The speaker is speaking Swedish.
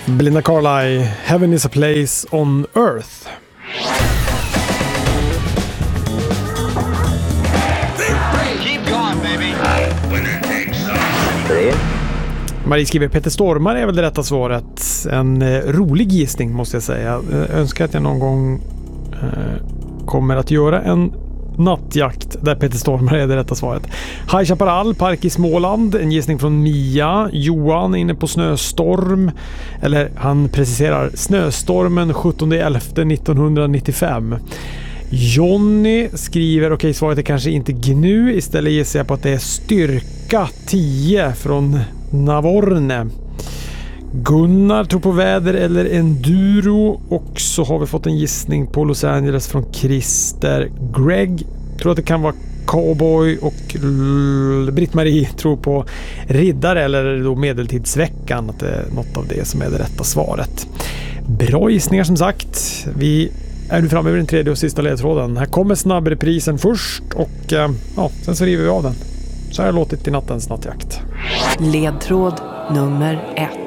Belinda Carlisle, Heaven is a place on earth. Keep going, baby. Marie skriver Peter Stormare är väl det rätta svaret. En rolig gissning måste jag säga. Jag önskar att jag någon gång kommer att göra en nattjakt där Peter Stormare är det rätta svaret. High Chaparral, Park i Småland. En gissning från Mia. Johan är inne på snöstorm. Eller han preciserar snöstormen 17/11/1995. Johnny skriver okej, svaret är kanske inte GNU. Istället gissar jag på att det är styrka 10 från Navorne. Gunnar tror på väder eller enduro. Och så har vi fått en gissning på Los Angeles från Christer. Greg tror att det kan vara cowboy. Och Britt-Marie tror på riddare eller då medeltidsveckan. Att det är något av det som är det rätta svaret. Bra gissningar som sagt. Vi är nu framme vid den tredje och sista ledtråden. Här kommer snabbreprisen först och sen så river vi av den. Så här har det låtit i nattens nattjakt. Ledtråd nummer 1.